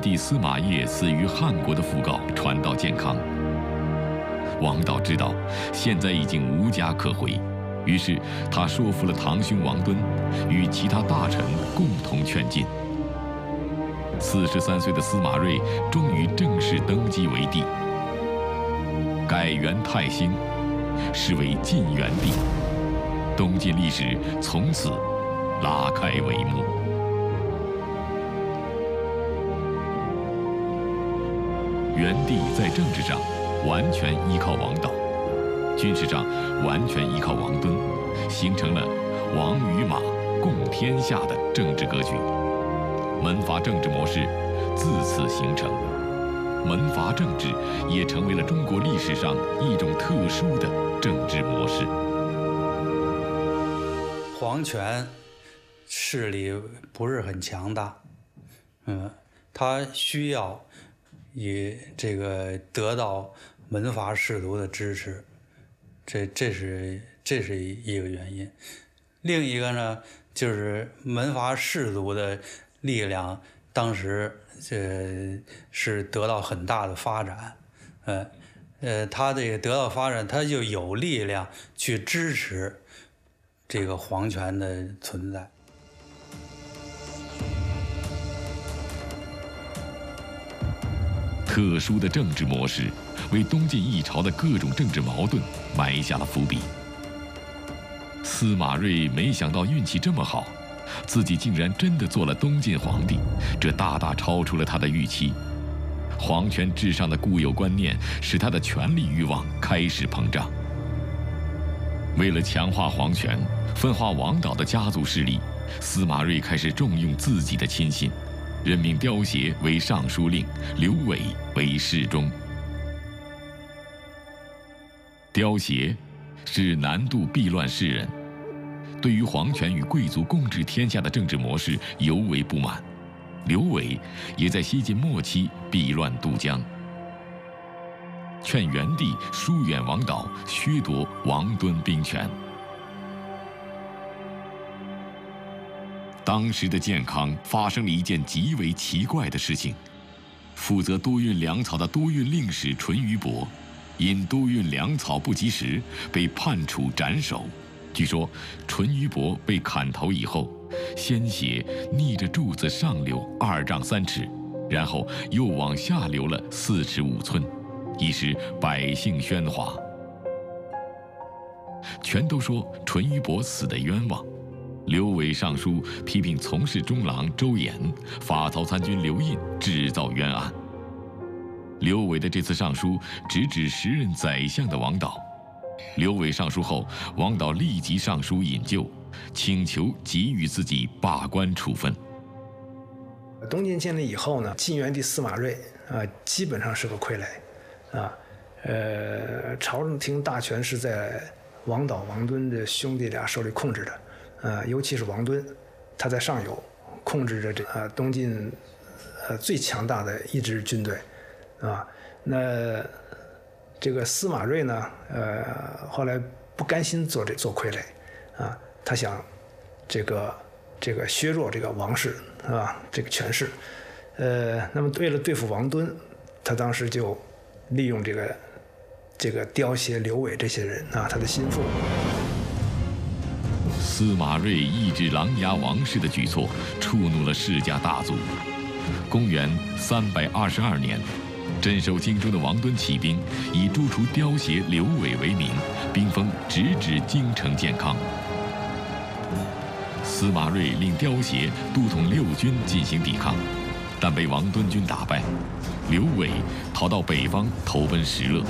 帝司马业死于汉国的讣告传到建康。王导知道现在已经无家可回，于是他说服了堂兄王敦，与其他大臣共同劝进。43岁的司马睿终于正式登基为帝，改元泰兴，是为晋元帝。东晋历史从此拉开帷幕。元帝在政治上完全依靠王导，军事上完全依靠王敦，形成了王与马共天下的政治格局。门阀政治模式自此形成，门阀政治也成为了中国历史上一种特殊的政治模式。 皇权势力不是很强大，他需要以这个得到门阀士族的支持，这是一个原因。另一个呢，就是门阀士族的力量当时是得到很大的发展，他这个得到发展，他就有力量去支持这个皇权的存在。 特殊的政治模式为东晋一朝的各种政治矛盾埋下了伏笔。司马睿没想到运气这么好，自己竟然真的做了东晋皇帝，这大大超出了他的预期。皇权至上的固有观念使他的权力欲望开始膨胀。为了强化皇权，分化王导的家族势力，司马睿开始重用自己的亲信，任命刁协为尚书令，刘伟为侍中。刁协是南渡避乱士人，对于皇权与贵族共治天下的政治模式尤为不满。刘伟也在西晋末期避乱渡江，劝元帝疏远王导，削夺王敦兵权。当时的建康发生了一件极为奇怪的事情：负责多运粮草的多运令史淳于伯，因多运粮草不及时，被判处斩首。据说淳于伯被砍头以后，鲜血逆着柱子上流2丈3尺，然后又往下流了4尺5寸，一时百姓喧哗，全都说淳于伯死得冤枉。刘伟上书批评从事中郎周衍、法曹参军刘胤制造冤案。刘伟的这次上书直指时任宰相的王导。刘伟上书后，王导立即上书引咎，请求给予自己罢官处分。 东晋建立以后呢，晋元帝司马睿基本上是个傀儡朝廷大权是在王导、王敦的兄弟俩手里控制的，尤其是王敦，他在上游控制着东晋最强大的一支军队那这个司马睿呢，后来不甘心做傀儡他想这个削弱这个王室这个权势，那么为了对付王敦，他当时就利用这个刁协、刘伟这些人他的心腹。 司马睿抑制琅琊王氏的举措触怒了世家大族。公元322年，镇守荆州的王敦起兵，以诛除刁协刘伟为名，兵锋直指京城建康。司马睿令刁协都统6军进行抵抗，但被王敦军打败。刘伟逃到北方投奔石勒。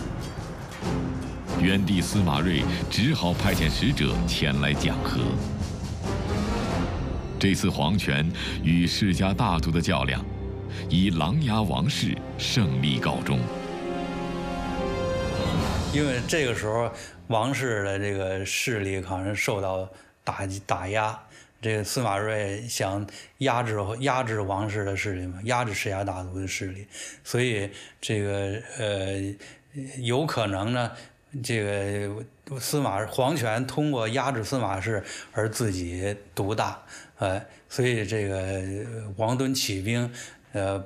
元帝司马睿只好派遣使者前来讲和。这次皇权与世家大族的较量，以琅琊王氏胜利告终。 因为这个时候王室的这个势力可能受到打压，这个司马睿想压制王室的势力嘛，压制世家大族的势力，所以这个有可能呢，这个皇权通过压制司马氏而自己独大，所以这个王敦起兵，